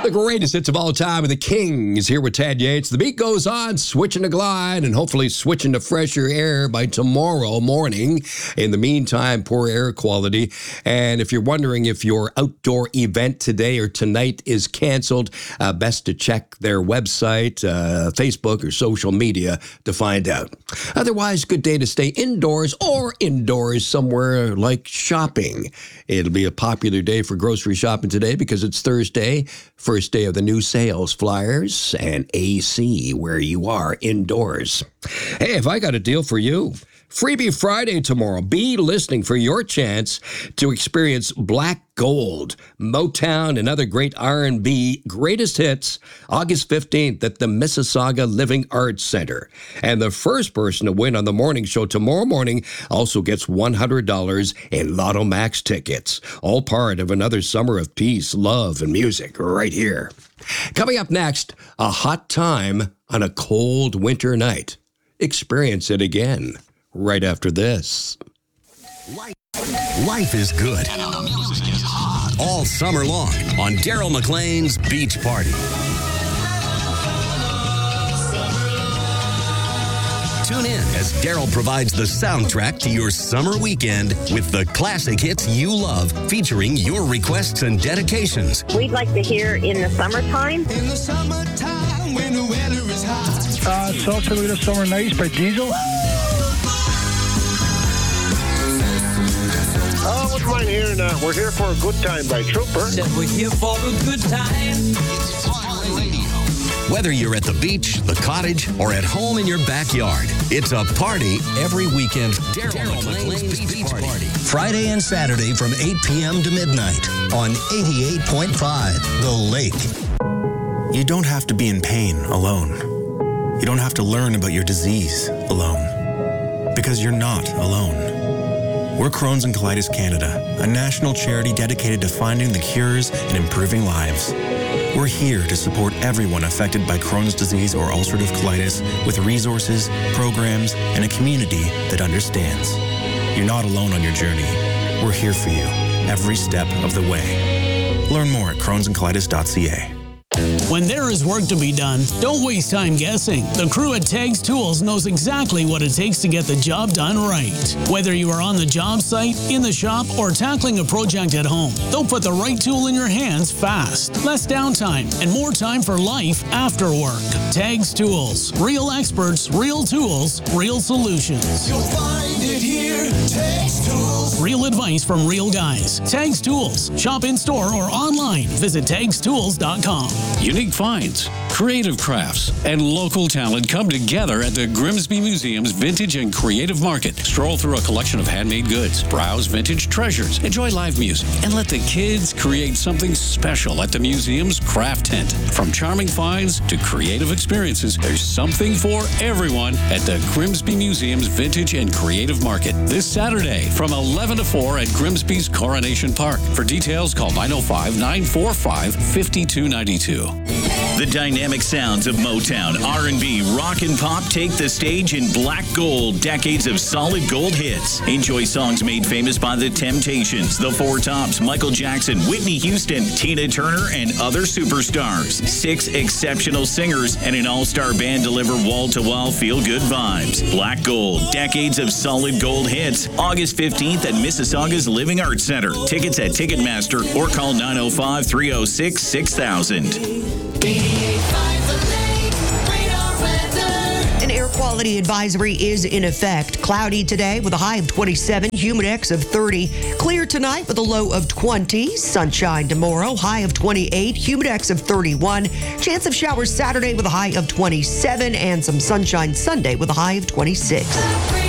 The greatest hits of all time with the Kings here with Ted Yates. The beat goes on, switching to Glide and hopefully switching to fresher air by tomorrow morning. In the meantime, poor air quality. And if you're wondering if your outdoor event today or tonight is canceled, best to check their website, Facebook, or social media to find out. Otherwise, good day to stay indoors or indoors somewhere like shopping. It'll be a popular day for grocery shopping today because it's Thursday, first day of the new sales flyers and AC where you are indoors. Hey, have I got a deal for you? Freebie Friday tomorrow. Be listening for your chance to experience Black Gold, Motown, and other great R&B greatest hits August 15th at the Mississauga Living Arts Center. And the first person to win on the morning show tomorrow morning also gets $100 in Lotto Max tickets. All part of another summer of peace, love, and music right here. Coming up next, a hot time on a cold winter night. Experience it again. Right after this. Life is good. And the music is hot. All summer long on Daryl McLean's Beach Party. Tune in as Daryl provides the soundtrack to your summer weekend with the classic hits you love, featuring your requests and dedications. We'd like to hear In the Summertime. In the summertime when the weather is hot. Salsa Little Summer Nights by Diesel. What's mine here? And we're here for a good time by Trooper. Said we're here for a good time. It's Fun Radio. Whether you're at the beach, the cottage, or at home in your backyard, it's a party every weekend. Daryl McLean's Beach Party. Friday and Saturday from 8 p.m. to midnight on 88.5 The Lake. You don't have to be in pain alone. You don't have to learn about your disease alone. Because you're not alone. We're Crohn's and Colitis Canada, a national charity dedicated to finding the cures and improving lives. We're here to support everyone affected by Crohn's disease or ulcerative colitis with resources, programs, and a community that understands. You're not alone on your journey. We're here for you every step of the way. Learn more at crohnsandcolitis.ca. When there is work to be done, don't waste time guessing. The crew at Tags Tools knows exactly what it takes to get the job done right. Whether you are on the job site, in the shop, or tackling a project at home, they'll put the right tool in your hands fast. Less downtime and more time for life after work. Tags Tools. Real experts, real tools, real solutions. You'll find it here. Tags Tools. Real advice from real guys. Tags Tools. Shop in store or online. Visit tagstools.com. Unique finds, creative crafts, and local talent come together at the Grimsby Museum's Vintage and Creative Market. Stroll through a collection of handmade goods, browse vintage treasures, enjoy live music, and let the kids create something special at the museum's craft tent. From charming finds to creative experiences, there's something for everyone at the Grimsby Museum's Vintage and Creative Market this Saturday from 11 to 4 at Grimsby's Coronation Park. For details, call 905-945-5292. The dynamic sounds of Motown, R&B, rock, and pop take the stage in Black Gold, decades of solid gold hits. Enjoy songs made famous by The Temptations, The Four Tops, Michael Jackson, Whitney Houston, Tina Turner, and other superstars. 6 exceptional singers and an all-star band deliver wall-to-wall feel-good vibes. Black Gold, decades of solid gold hits. August 15th at Mississauga's Living Arts Center. Tickets at Ticketmaster or call 905-306-6000. An air quality advisory is in effect. Cloudy today with a high of 27, humidex of 30. Clear tonight with a low of 20. Sunshine tomorrow, high of 28, humidex of 31. Chance of showers Saturday with a high of 27 and some sunshine Sunday with a high of 26.